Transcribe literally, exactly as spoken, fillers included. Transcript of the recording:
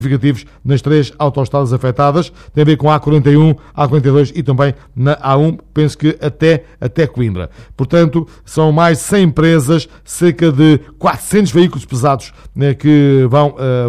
significativos nas três autoestradas afetadas, tem a ver com a A quarenta e um, A quarenta e dois e também na A um, penso que até, até Coimbra. Portanto, são mais de cem empresas, cerca de quatrocentos veículos pesados né, que vão uh,